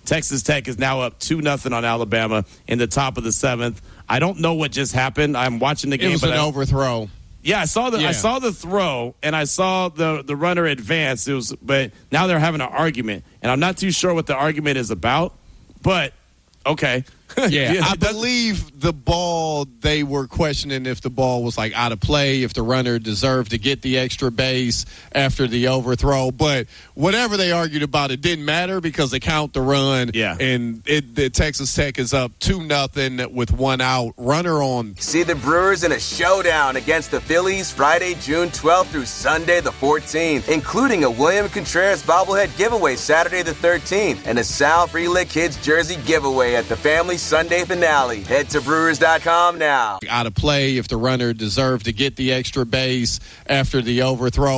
Texas Tech is now up 2-0 on Alabama in the top of the 7th. I don't know what just happened. I'm watching the game. It was an overthrow. Yeah, I saw the throw, and I saw the runner advance. But now they're having an argument, and I'm not too sure what the argument is about. But okay. Yeah, I believe the ball, they were questioning if the ball was like out of play, if the runner deserved to get the extra base after the overthrow. But whatever they argued about, it didn't matter because they count the run. Yeah. And the Texas Tech is up 2-0 with 1 out. Runner on. See the Brewers in a showdown against the Phillies Friday, June 12th through Sunday the 14th, including a William Contreras bobblehead giveaway Saturday the 13th and a Sal Frelick Kids jersey giveaway at the family Sunday finale. Head to Brewers.com now. Out of play if the runner deserved to get the extra base after the overthrow.